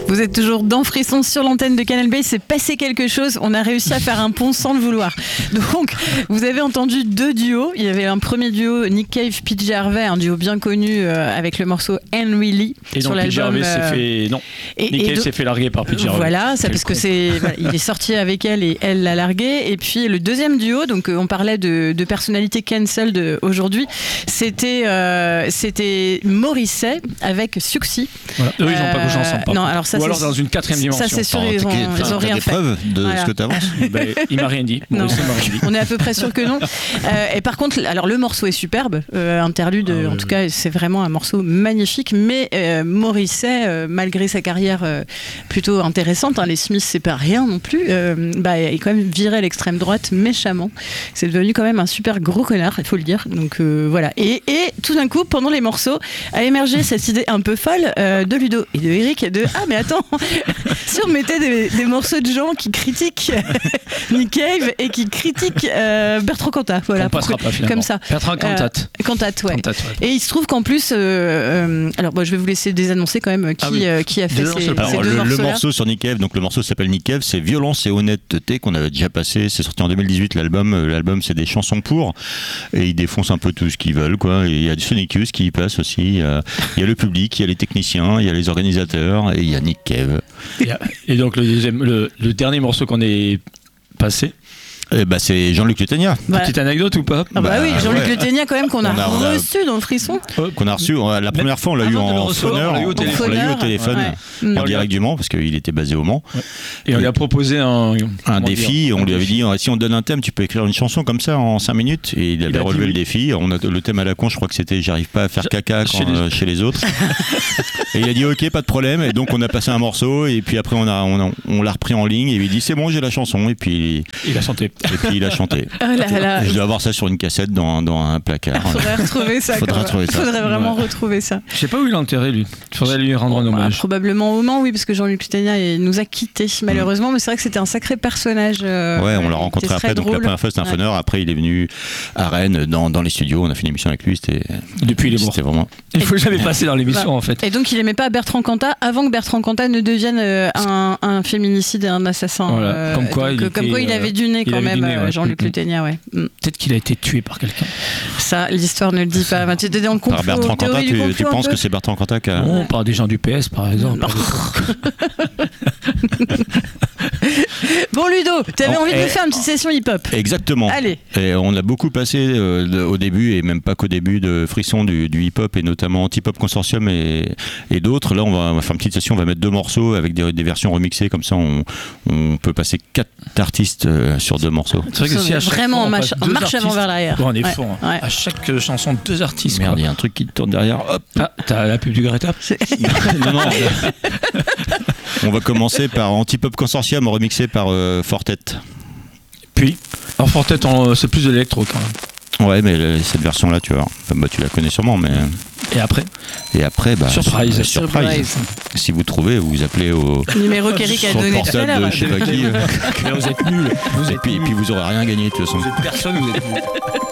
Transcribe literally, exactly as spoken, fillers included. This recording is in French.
Vous êtes toujours dans Frisson sur l'antenne de Canal B. Il s'est passé quelque chose. On a réussi à faire un pont sans le vouloir. Donc, vous avez entendu deux duos. Il y avait un premier duo, Nick Cave, P J Harvey, un duo bien connu euh, avec le morceau Henry Lee. Et sur donc P J Harvey euh... s'est fait non. Et, Nick et Cave do... s'est fait larguer par P J Harvey. Voilà, ça, parce que c'est, voilà, il est sorti avec elle et elle l'a largué. Et puis le deuxième duo, donc on parlait de, de personnalité cancelled aujourd'hui. C'était euh, c'était Morrissey avec Siouxsie. Voilà. Eux, ils n'ont pas couché ensemble. Non, alors ça, ou alors dans une quatrième dimension. Ça, c'est sûr, ils ont, ils ont rien fait. Preuve de voilà. ce que tu avances. Ben, il m'a rien dit. Non. Morrissey m'a rien dit. On est à peu près sûr que non. Euh, et par contre, alors le morceau est superbe, euh, interlude. Ah, en oui, tout oui. cas, c'est vraiment un morceau magnifique. Mais euh, Morrissey, euh, malgré sa carrière euh, plutôt intéressante, hein, les Smiths, c'est pas rien non plus. Euh, bah, il est quand même viré à l'extrême droite méchamment. C'est devenu quand même un super gros connard, il faut le dire. Donc euh, voilà. Et, et tout d'un coup, pendant les morceaux, a émergé cette idée un peu folle euh, de Ludo et de Eric de ah mais attends, si on mettait des, des morceaux de gens qui critiquent Nick Cave et qui critiquent euh, Bertrand Cantat, voilà, on passera pas finalement. Comme ça. Bertrand Cantat. Euh, Cantat, ouais. Cantat, ouais. Et il se trouve qu'en plus, euh, euh, alors bon, je vais vous laisser désannoncer quand même qui, ah oui. euh, qui a fait ces, ces alors, deux le, morceaux. Le morceau sur Nick Cave, donc le morceau s'appelle Nick Cave, c'est Violence et honnêteté qu'on avait déjà passé. C'est sorti en deux mille dix-huit l'album. L'album c'est des chansons pour et ils défoncent un peu tout ce qu'ils veulent quoi. Et il y a du Sonic Youth qui y passe aussi. Il y, a, il y a le public, il y a les techniciens, il y a les organisateurs et il y a Nick Cave. Et, et donc le, deuxième, le, le dernier morceau qu'on est passé. Eh bah c'est Jean-Luc Le Ténia. Bah. Petite anecdote ou pas? Ah bah, bah oui, Jean-Luc ouais. Le Ténia quand même qu'on a, a reçu dans le Frisson. Qu'on a reçu, la première Mais fois on l'a eu en phoneur, on l'a eu au téléphone, on l'a eu au téléphone ouais. en direct du Mans parce qu'il était basé au Mans. Ouais. Et on lui a proposé un, un défi, dire, on un lui avait défi. dit si on te donne un thème tu peux écrire une chanson comme ça en cinq minutes et il avait il relevé dit, le défi. On a le thème à la con, je crois que c'était j'arrive pas à faire caca quand, chez, les... Euh, chez les autres. Et il a dit ok pas de problème et donc on a passé un morceau et puis après on a on, a, on l'a repris en ligne et il dit c'est bon j'ai la chanson et puis il a chanté. Et puis il a chanté. Oh là là. Je dois avoir ça sur une cassette dans, dans un placard. Il faudrait retrouver ça. Faudrait, retrouver ça. faudrait vraiment ouais. retrouver ça. Je sais pas où il est enterré lui. Il faudrait lui rendre un hommage. Bah, probablement au Mans, oui, parce que Jean-Luc Ténia nous a quittés malheureusement. Mmh. Mais c'est vrai que c'était un sacré personnage. Euh, ouais, on l'a rencontré après. Donc la première fois c'était un ouais. phoneur. Après il est venu à Rennes dans, dans les studios. On a fait une émission avec lui. C'était. Depuis il est mort. C'était vraiment. Il faut jamais passer dans l'émission bah. en fait. Et donc il aimait pas Bertrand Cantat avant que Bertrand Cantat ne devienne euh, un, un féminicide et un assassin. Voilà. Euh, comme quoi, donc, il, comme était, quoi il avait du nez quand même, nez, ouais. Jean-Luc Le Ténia, ouais. Peut-être qu'il a été tué par quelqu'un. Ça, l'histoire ne le dit pas. Tu étais dans le complot. Par Bertrand Cantat, tu, tu penses que c'est Bertrand Cantat qui a... Non, par des gens du P S, par exemple. Bon, Ludo, tu avais envie de faire une petite session hip-hop. Exactement. Allez. Et on a beaucoup passé euh, de, au début, et même pas qu'au début, de Frisson du, du hip-hop, et notamment Anti-Pop Consortium et, et d'autres. Là, on va, on va faire une petite session, on va mettre deux morceaux avec des, des versions remixées, comme ça on, on peut passer quatre artistes euh, sur deux morceaux. C'est vrai que si à chaque vraiment fois, en marche, marche avant vers l'arrière. Bon, on est ouais. fort. Hein. Ouais. À chaque chanson, deux artistes. Merde, il y a un truc qui te tourne derrière. Hop. Ah, t'as la pub du Greta. Non, non. On va commencer par Anti-Pop Consortium remixé par euh, Fortet. Puis, alors Fortet, c'est plus de l'électro quand même. Ouais, mais le, cette version-là, tu vois, bah, tu la connais sûrement, mais. Et après Et après, bah. Surprise. Sur, surprise. surprise. Si vous trouvez, vous appelez au. Numéro qu'Eric a donné tout à l'heure. Je sais pas qui. Mais vous êtes nuls. Et puis, et puis vous aurez rien gagné de toute façon. Vous êtes personne, vous êtes nuls.